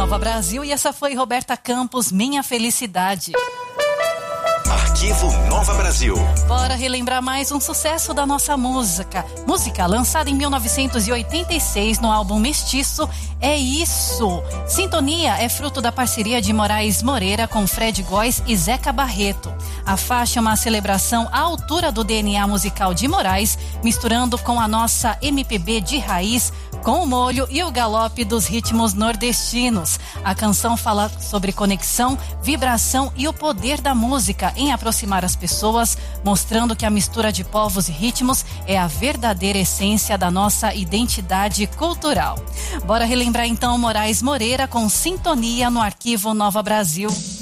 Nova Brasil, e essa foi Roberta Campos, Minha Felicidade. Arquivo Nova Brasil. Bora relembrar mais um sucesso da nossa música. Música lançada em 1986 no álbum Mestiço, É Isso. Sintonia é fruto da parceria de Moraes Moreira com Fred Góes e Zeca Barreto. A faixa é uma celebração à altura do DNA musical de Moraes, misturando com a nossa MPB de raiz, com o molho e o galope dos ritmos nordestinos. A canção fala sobre conexão, vibração e o poder da música em aproximar as pessoas, mostrando que a mistura de povos e ritmos é a verdadeira essência da nossa identidade cultural. Bora relembrar então Moraes Moreira com Sintonia no Arquivo Nova Brasil.